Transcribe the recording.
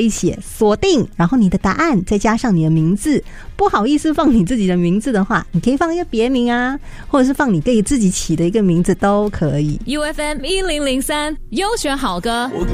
写锁定，然后你的答案再加上你的名字。不好意思放你自己的名字的话，你可以放一个别名啊，或者是放你给自己起的一个名字都可以。 UFM 1003优选好歌。